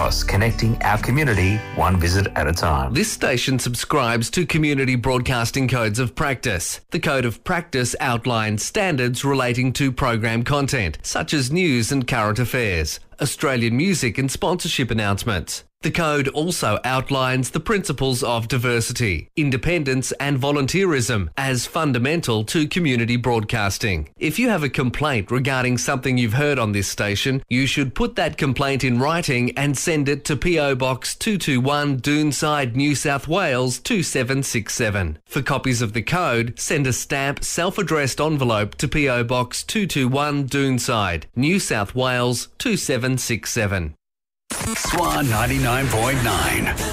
Cross, connecting our community one visit at a time. This station subscribes to Community Broadcasting Codes of Practice. The Code of Practice outlines standards relating to program content, such as news and current affairs, Australian music and sponsorship announcements. The Code also outlines the principles of diversity, independence and volunteerism as fundamental to community broadcasting. If you have a complaint regarding something you've heard on this station, you should put that complaint in writing and send it to PO Box 221 Doonside, New South Wales 2767. For copies of the Code, send a stamp self-addressed envelope to PO Box 221 Doonside, New South Wales 2767. Swan 99.9.